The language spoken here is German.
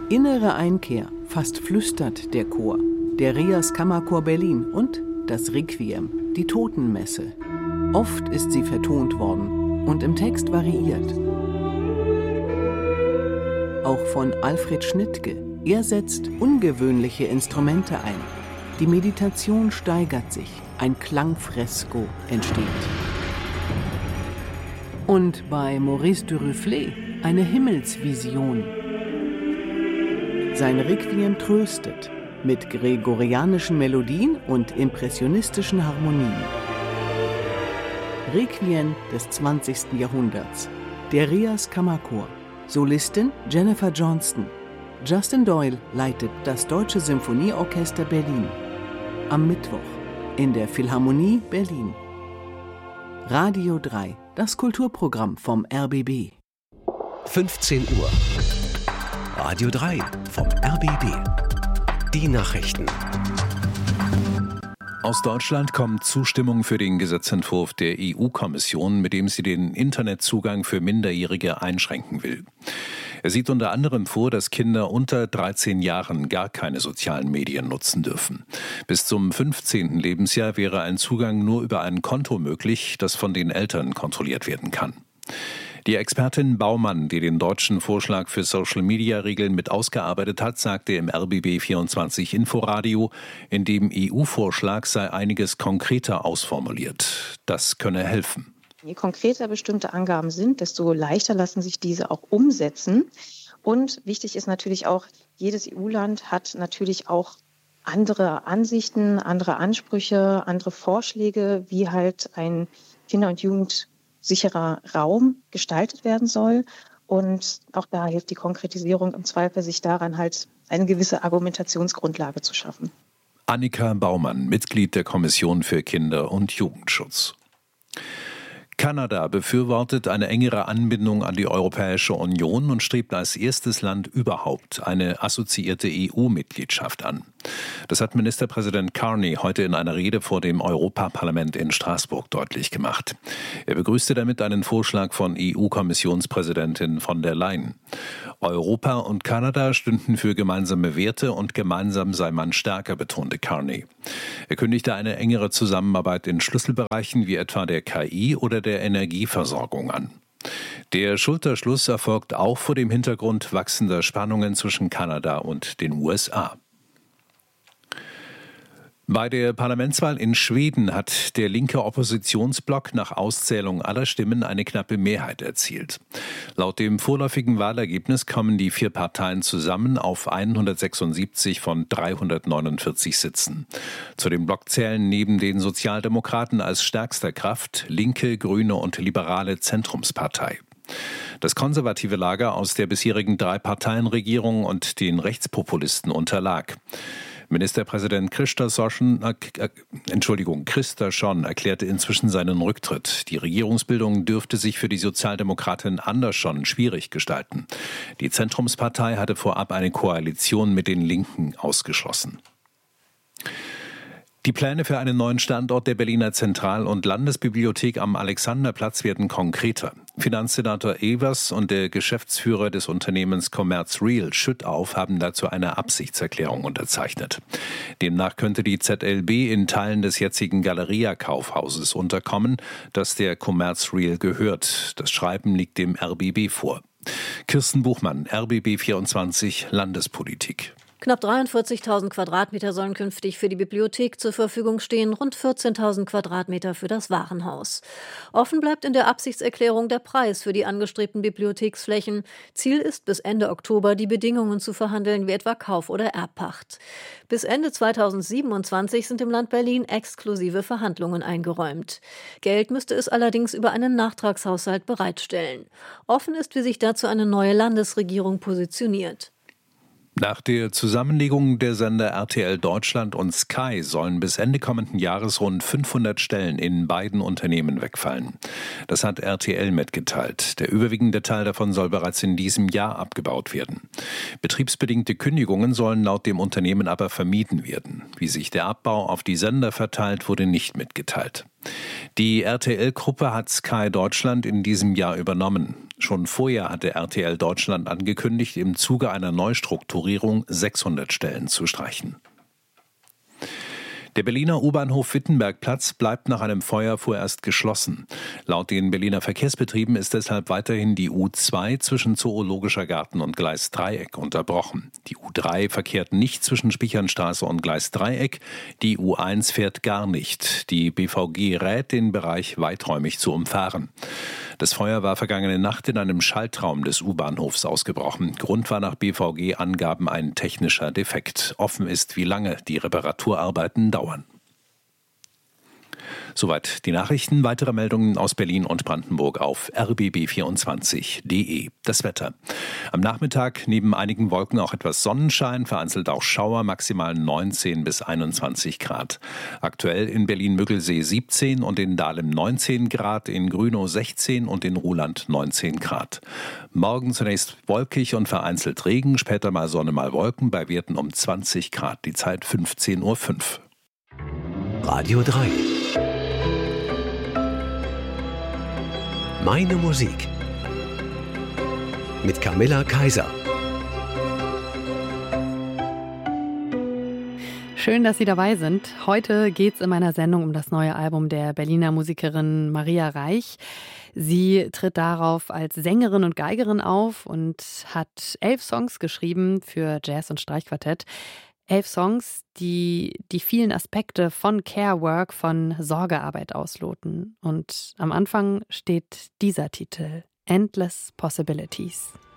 Innere Einkehr, fast flüstert der Chor, der Rias Kammerchor Berlin und das Requiem, die Totenmesse. Oft ist sie vertont worden und im Text variiert. Auch von Alfred Schnittke. Er setzt ungewöhnliche Instrumente ein. Die Meditation steigert sich, ein Klangfresko entsteht. Und bei Maurice de Rufflet eine Himmelsvision. Sein Requiem tröstet mit gregorianischen Melodien und impressionistischen Harmonien. Requiem des 20. Jahrhunderts. Der Rias Kammerchor. Solistin Jennifer Johnston. Justin Doyle leitet das Deutsche Symphonieorchester Berlin. Am Mittwoch in der Philharmonie Berlin. Radio 3, das Kulturprogramm vom RBB. 15 Uhr. Radio 3 vom RBB. Die Nachrichten. Aus Deutschland kommt Zustimmung für den Gesetzentwurf der EU-Kommission, mit dem sie den Internetzugang für Minderjährige einschränken will. Er sieht unter anderem vor, dass Kinder unter 13 Jahren gar keine sozialen Medien nutzen dürfen. Bis zum 15. Lebensjahr wäre ein Zugang nur über ein Konto möglich, das von den Eltern kontrolliert werden kann. Die Expertin Baumann, die den deutschen Vorschlag für Social-Media-Regeln mit ausgearbeitet hat, sagte im RBB 24 Inforadio, in dem EU-Vorschlag sei einiges konkreter ausformuliert. Das könne helfen. Je konkreter bestimmte Angaben sind, desto leichter lassen sich diese auch umsetzen. Und wichtig ist natürlich auch, jedes EU-Land hat natürlich auch andere Ansichten, andere Ansprüche, andere Vorschläge, wie halt ein Kinder- und Jugendsicherer Raum gestaltet werden soll. Und auch da hilft die Konkretisierung im Zweifel, sich daran halt eine gewisse Argumentationsgrundlage zu schaffen. Annika Baumann, Mitglied der Kommission für Kinder- und Jugendschutz. Kanada befürwortet eine engere Anbindung an die Europäische Union und strebt als erstes Land überhaupt eine assoziierte EU-Mitgliedschaft an. Das hat Ministerpräsident Carney heute in einer Rede vor dem Europaparlament in Straßburg deutlich gemacht. Er begrüßte damit einen Vorschlag von EU-Kommissionspräsidentin von der Leyen. Europa und Kanada stünden für gemeinsame Werte und gemeinsam sei man stärker, betonte Carney. Er kündigte eine engere Zusammenarbeit in Schlüsselbereichen wie etwa der KI oder der Energieversorgung an. Der Schulterschluss erfolgt auch vor dem Hintergrund wachsender Spannungen zwischen Kanada und den USA. Bei der Parlamentswahl in Schweden hat der linke Oppositionsblock nach Auszählung aller Stimmen eine knappe Mehrheit erzielt. Laut dem vorläufigen Wahlergebnis kommen die 4 Parteien zusammen auf 176 von 349 Sitzen. Zu dem Block zählen neben den Sozialdemokraten als stärkster Kraft Linke, Grüne und liberale Zentrumspartei. Das konservative Lager aus der bisherigen 3-Parteien-Regierung und den Rechtspopulisten unterlag. Ministerpräsident Kristersson erklärte inzwischen seinen Rücktritt. Die Regierungsbildung dürfte sich für die Sozialdemokratin Andersson schwierig gestalten. Die Zentrumspartei hatte vorab eine Koalition mit den Linken ausgeschlossen. Die Pläne für einen neuen Standort der Berliner Zentral- und Landesbibliothek am Alexanderplatz werden konkreter. Finanzsenator Evers und der Geschäftsführer des Unternehmens Commerz Real Schüttauf haben dazu eine Absichtserklärung unterzeichnet. Demnach könnte die ZLB in Teilen des jetzigen Galeria-Kaufhauses unterkommen, das der Commerz Real gehört. Das Schreiben liegt dem RBB vor. Kirsten Buchmann, RBB 24 Landespolitik. Knapp 43.000 Quadratmeter sollen künftig für die Bibliothek zur Verfügung stehen, rund 14.000 Quadratmeter für das Warenhaus. Offen bleibt in der Absichtserklärung der Preis für die angestrebten Bibliotheksflächen. Ziel ist, bis Ende Oktober die Bedingungen zu verhandeln, wie etwa Kauf- oder Erbpacht. Bis Ende 2027 sind im Land Berlin exklusive Verhandlungen eingeräumt. Geld müsste es allerdings über einen Nachtragshaushalt bereitstellen. Offen ist, wie sich dazu eine neue Landesregierung positioniert. Nach der Zusammenlegung der Sender RTL Deutschland und Sky sollen bis Ende kommenden Jahres rund 500 Stellen in beiden Unternehmen wegfallen. Das hat RTL mitgeteilt. Der überwiegende Teil davon soll bereits in diesem Jahr abgebaut werden. Betriebsbedingte Kündigungen sollen laut dem Unternehmen aber vermieden werden. Wie sich der Abbau auf die Sender verteilt, wurde nicht mitgeteilt. Die RTL-Gruppe hat Sky Deutschland in diesem Jahr übernommen. Schon vorher hatte RTL Deutschland angekündigt, im Zuge einer Neustrukturierung 600 Stellen zu streichen. Der Berliner U-Bahnhof Wittenbergplatz bleibt nach einem Feuer vorerst geschlossen. Laut den Berliner Verkehrsbetrieben ist deshalb weiterhin die U2 zwischen Zoologischer Garten und Gleis Dreieck unterbrochen. Die U3 verkehrt nicht zwischen Spichernstraße und Gleis Dreieck. Die U1 fährt gar nicht. Die BVG rät, den Bereich weiträumig zu umfahren. Das Feuer war vergangene Nacht in einem Schaltraum des U-Bahnhofs ausgebrochen. Grund war nach BVG-Angaben ein technischer Defekt. Offen ist, wie lange die Reparaturarbeiten dauern. Soweit die Nachrichten. Weitere Meldungen aus Berlin und Brandenburg auf rbb24.de. Das Wetter. Am Nachmittag neben einigen Wolken auch etwas Sonnenschein, vereinzelt auch Schauer, maximal 19 bis 21 Grad. Aktuell in Berlin-Müggelsee 17 und in Dahlem 19 Grad, in Grünow 16 und in Ruhland 19 Grad. Morgen zunächst wolkig und vereinzelt Regen, später mal Sonne, mal Wolken, bei Werten um 20 Grad. Die Zeit 15:05 Uhr. Radio 3. Meine Musik. Mit Camilla Kaiser. Schön, dass Sie dabei sind. Heute geht es in meiner Sendung um das neue Album der Berliner Musikerin Maria Reich. Sie tritt darauf als Sängerin und Geigerin auf und hat 11 Songs geschrieben für Jazz- und Streichquartett. 11 Songs, die vielen Aspekte von Care-Work, von Sorgearbeit ausloten. Und am Anfang steht dieser Titel, Endless Possibilities.